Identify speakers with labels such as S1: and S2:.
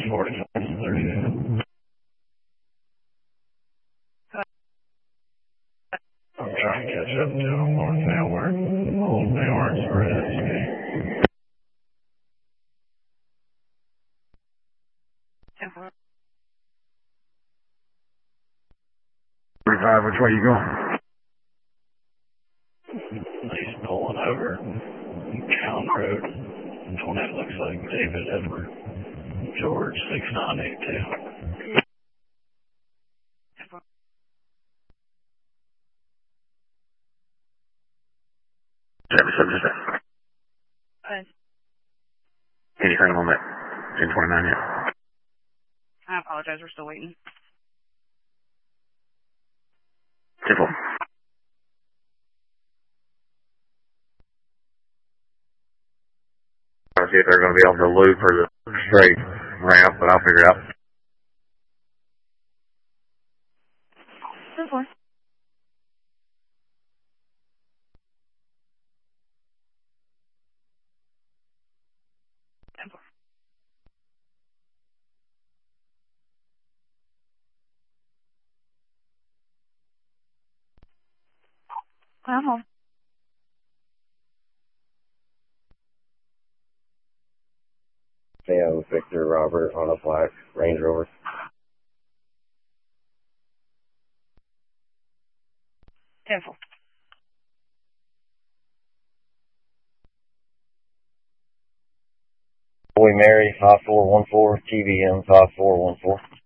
S1: 40. I'm trying to catch up to them on network. Old network's ready.
S2: 45, which way you going?
S1: He's pulling over Town Road. That's what it looks like. David Edward. George 6982.
S2: Anything on that 1029 yet?
S3: I apologize, we're still waiting.
S2: 10-4. I'll see if they're going to be able to loop or the straight ramp, but I'll figure it out.
S3: 10-4. Home.
S4: Sam, Victor, Robert on a black Range Rover.
S3: Careful.
S4: Boy Mary 5414, TVM 5414.